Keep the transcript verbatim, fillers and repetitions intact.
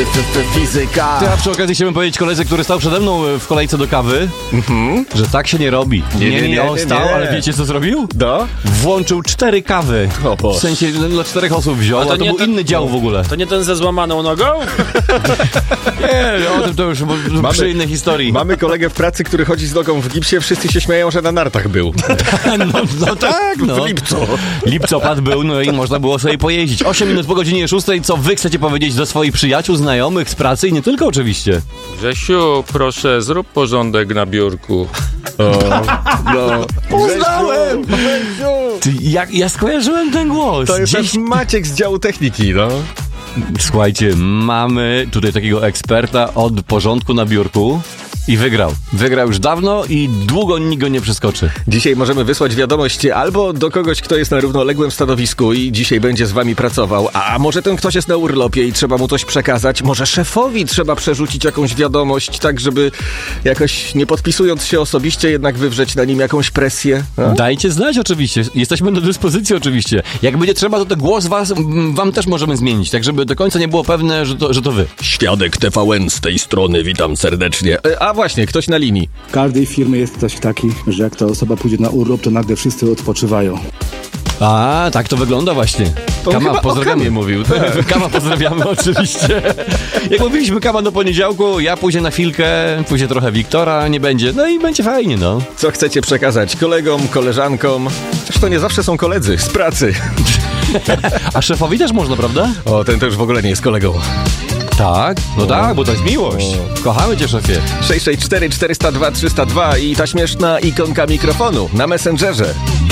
Fizyka. Ja przy okazji chciałbym powiedzieć koledze, który stał przede mną w kolejce do kawy, mm-hmm. że tak się nie robi. Nie, nie, nie, nie, on nie, stał, nie. ale wiecie co zrobił? No? Włączył cztery kawy. O Boże. W sensie dla czterech osób wziął, a to, a to był ten, inny dział w ogóle. To nie ten ze złamaną nogą? Nie, o tym to już mamy, przy innej historii. Mamy kolegę w pracy, który chodzi z nogą w gipsie, wszyscy się śmieją, że na nartach był. No, no tak, no. W lipcu. Lipcopad był, no i można było sobie pojeździć. osiem minut po godzinie szóstej, co wy chcecie powiedzieć do swoich przyjaciół, znajomych z pracy i nie tylko oczywiście. Grzesiu, proszę, zrób porządek na biurku. O, no. Uznałem! Ty, jak, ja skojarzyłem ten głos. To jest Gdzieś... Maciek z działu techniki, no. Słuchajcie, mamy tutaj takiego eksperta od porządku na biurku i wygrał. Wygrał już dawno i długo nikt go nie przeskoczy. Dzisiaj możemy wysłać wiadomość albo do kogoś, kto jest na równoległym stanowisku i dzisiaj będzie z wami pracował, a może ten ktoś jest na urlopie i trzeba mu coś przekazać, może szefowi trzeba przerzucić jakąś wiadomość, tak żeby jakoś nie podpisując się osobiście jednak wywrzeć na nim jakąś presję. A? Dajcie znać oczywiście, jesteśmy do dyspozycji oczywiście. Jak będzie trzeba, to ten głos was, wam też możemy zmienić, tak żeby do końca nie było pewne, że to, że to wy. Świadek T V N z tej strony, witam serdecznie. A właśnie, ktoś na linii. W każdej firmie jest coś taki, że jak ta osoba pójdzie na urlop, to nagle wszyscy odpoczywają. A, tak to wygląda właśnie. To Kama, chyba pozdrawiamy. o Kamie mówił. Tak. Kama, pozdrawiamy oczywiście. Jak mówiliśmy, Kama do poniedziałku, ja pójdę na chwilkę, pójdzie trochę Wiktora, nie będzie, no i będzie fajnie, no. Co chcecie przekazać kolegom, koleżankom? Zresztą nie zawsze są koledzy, z pracy. A szefowi też można, prawda? O, ten to już w ogóle nie jest kolegą. Tak, no o. tak, bo to jest miłość. O. Kochamy cię, szefie. sześć sześć cztery cztery zero dwa trzysta dwa i ta śmieszna ikonka mikrofonu na Messengerze.